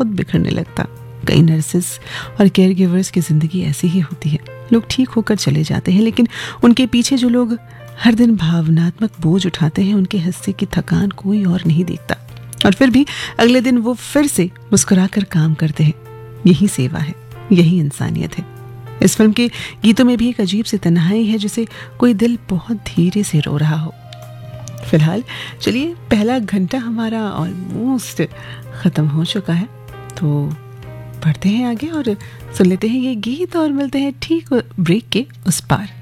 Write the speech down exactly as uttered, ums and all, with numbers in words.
खुद बिखरने लगता। कई नर्सेस और केयर गिवर्स की ज़िंदगी ऐसी ही होती है। लोग ठीक होकर चले जाते हैं, लेकिन उनके पीछे जो लोग हर दिन भावनात्मक बोझ उठाते हैं, उनके हिस्से की थकान कोई और नहीं देखता। और फिर भी अगले दिन वो फिर से मुस्कुराकर काम करते हैं। यही सेवा है, यही इंसानियत है। इस फिल्म के गीतों में भी एक अजीब सी तन्हाई है, जिसे कोई दिल बहुत धीरे से रो रहा हो। फिलहाल चलिए, पहला घंटा हमारा ऑलमोस्ट ख़त्म हो चुका है, तो पढ़ते हैं आगे और सुन लेते हैं ये गीत और मिलते हैं ठीक ब्रेक के उस पार।